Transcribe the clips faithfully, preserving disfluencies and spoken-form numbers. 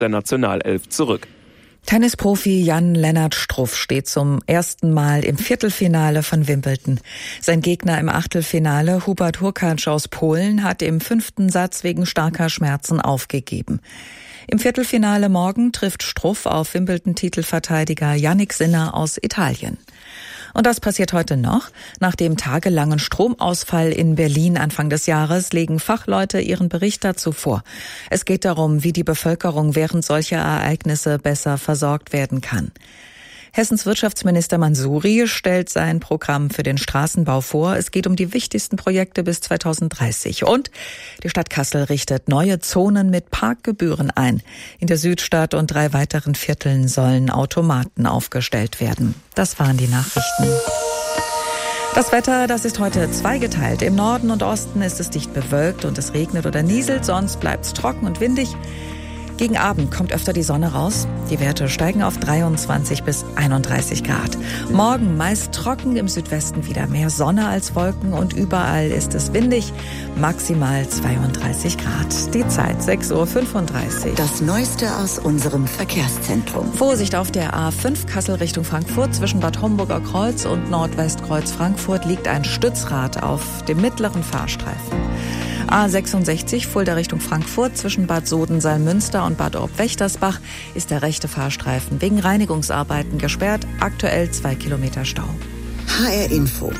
der Nationalelf zurück. Tennisprofi Jan-Lennart Struff steht zum ersten Mal im Viertelfinale von Wimbledon. Sein Gegner im Achtelfinale, Hubert Hurkacz aus Polen, hat im fünften Satz wegen starker Schmerzen aufgegeben. Im Viertelfinale morgen trifft Struff auf Wimbledon-Titelverteidiger Jannik Sinner aus Italien. Und das passiert heute noch. Nach dem tagelangen Stromausfall in Berlin Anfang des Jahres legen Fachleute ihren Bericht dazu vor. Es geht darum, wie die Bevölkerung während solcher Ereignisse besser versorgt werden kann. Hessens Wirtschaftsminister Mansouri stellt sein Programm für den Straßenbau vor. Es geht um die wichtigsten Projekte bis zweitausenddreißig. Und die Stadt Kassel richtet neue Zonen mit Parkgebühren ein. In der Südstadt und drei weiteren Vierteln sollen Automaten aufgestellt werden. Das waren die Nachrichten. Das Wetter, das ist heute zweigeteilt. Im Norden und Osten ist es dicht bewölkt und es regnet oder nieselt, sonst bleibt es trocken und windig. Gegen Abend kommt öfter die Sonne raus. Die Werte steigen auf dreiundzwanzig bis einunddreißig Grad. Morgen meist trocken, im Südwesten wieder mehr Sonne als Wolken und überall ist es windig, maximal zweiunddreißig Grad. Die Zeit sechs Uhr fünfunddreißig. Das Neueste aus unserem Verkehrszentrum. Vorsicht auf der A fünf Kassel Richtung Frankfurt. Zwischen Bad Homburger Kreuz und Nordwestkreuz Frankfurt liegt ein Stützrad auf dem mittleren Fahrstreifen. A sechsundsechzig Fulda Richtung Frankfurt. Zwischen Bad Soden-Salmünster und Bad Orb-Wächtersbach ist der rechte Fahrstreifen wegen Reinigungsarbeiten gesperrt. Aktuell zwei Kilometer Stau. H R Info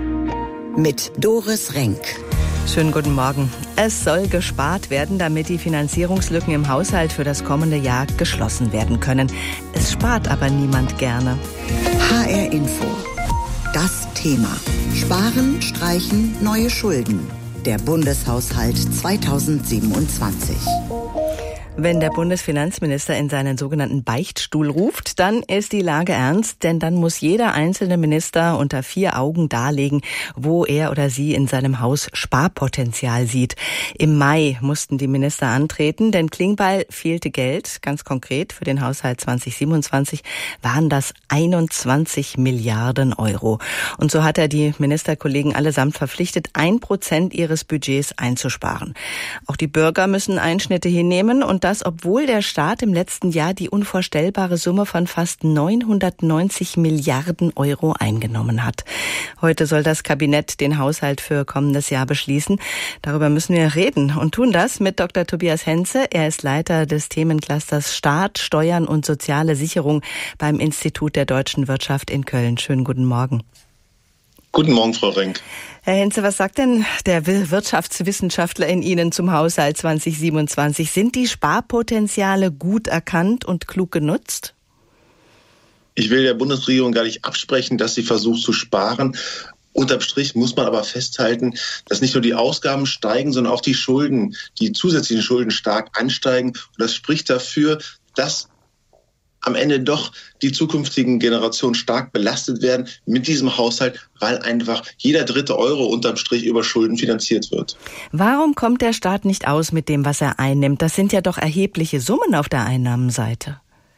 mit Doris Renk. Schönen guten Morgen. Es soll gespart werden, damit die Finanzierungslücken im Haushalt für das kommende Jahr geschlossen werden können. Es spart aber niemand gerne. H R Info. Das Thema. Sparen, streichen, neue Schulden. Der Bundeshaushalt zweitausendsiebenundzwanzig. Wenn der Bundesfinanzminister in seinen sogenannten Beichtstuhl ruft, dann ist die Lage ernst, denn dann muss jeder einzelne Minister unter vier Augen darlegen, wo er oder sie in seinem Haus Sparpotenzial sieht. Im Mai mussten die Minister antreten, denn Klingbeil fehlte Geld. Ganz konkret für den Haushalt zweitausendsiebenundzwanzig waren das einundzwanzig Milliarden Euro. Und so hat er die Ministerkollegen allesamt verpflichtet, ein Prozent ihres Budgets einzusparen. Auch die Bürger müssen Einschnitte hinnehmen und das, obwohl der Staat im letzten Jahr die unvorstellbare Summe von fast neunhundertneunzig Milliarden Euro eingenommen hat. Heute soll das Kabinett den Haushalt für kommendes Jahr beschließen. Darüber müssen wir reden und tun das mit Doktor Tobias Henze. Er ist Leiter des Themenclusters Staat, Steuern und soziale Sicherung beim Institut der deutschen Wirtschaft in Köln. Schönen guten Morgen. Guten Morgen, Frau Renk. Herr Henze, was sagt denn der Wirtschaftswissenschaftler in Ihnen zum Haushalt zweitausendsiebenundzwanzig? Sind die Sparpotenziale gut erkannt und klug genutzt? Ich will der Bundesregierung gar nicht absprechen, dass sie versucht zu sparen. Unterm Strich muss man aber festhalten, dass nicht nur die Ausgaben steigen, sondern auch die Schulden, die zusätzlichen Schulden stark ansteigen. Und das spricht dafür, dass am Ende doch die zukünftigen Generationen stark belastet werden mit diesem Haushalt, weil einfach jeder dritte Euro unterm Strich über Schulden finanziert wird. Warum kommt der Staat nicht aus mit dem, was er einnimmt? Das sind ja doch erhebliche Summen auf der Einnahmenseite.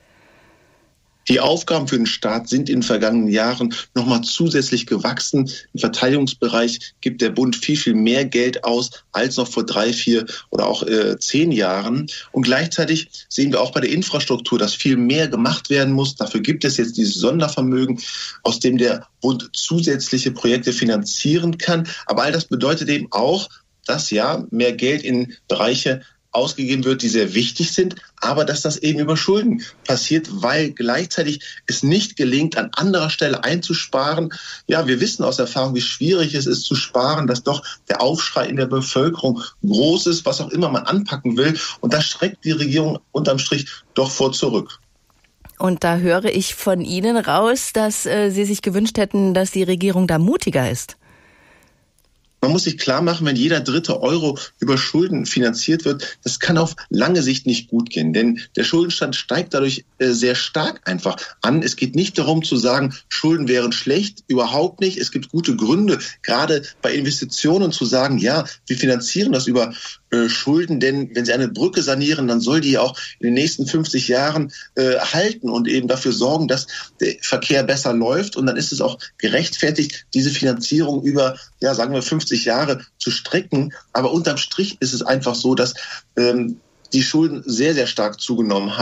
Die Aufgaben für den Staat sind in den vergangenen Jahren nochmal zusätzlich gewachsen. Im Verteidigungsbereich gibt der Bund viel, viel mehr Geld aus als noch vor drei, vier oder auch äh, zehn Jahren. Und gleichzeitig sehen wir auch bei der Infrastruktur, dass viel mehr gemacht werden muss. Dafür gibt es jetzt dieses Sondervermögen, aus dem der Bund zusätzliche Projekte finanzieren kann. Aber all das bedeutet eben auch, dass ja mehr Geld in Bereiche ausgegeben wird, die sehr wichtig sind, aber dass das eben über Schulden passiert, weil gleichzeitig es nicht gelingt, an anderer Stelle einzusparen. Ja, wir wissen aus Erfahrung, wie schwierig es ist zu sparen, dass doch der Aufschrei in der Bevölkerung groß ist, was auch immer man anpacken will. Und da schreckt die Regierung unterm Strich doch vor zurück. Und da höre ich von Ihnen raus, dass äh, Sie sich gewünscht hätten, dass die Regierung da mutiger ist. Man muss sich klar machen, wenn jeder dritte Euro über Schulden finanziert wird, das kann auf lange Sicht nicht gut gehen. Denn der Schuldenstand steigt dadurch äh, sehr stark einfach an. Es geht nicht darum zu sagen, Schulden wären schlecht, überhaupt nicht. Es gibt gute Gründe, gerade bei Investitionen zu sagen, ja, wir finanzieren das über äh, Schulden. Denn wenn Sie eine Brücke sanieren, dann soll die auch in den nächsten fünfzig Jahren äh, halten und eben dafür sorgen, dass der Verkehr besser läuft. Und dann ist es auch gerechtfertigt, diese Finanzierung über, ja, sagen wir fünfzig Jahre zu strecken. Aber unterm Strich ist es einfach so, dass ähm, die Schulden sehr, sehr stark zugenommen haben.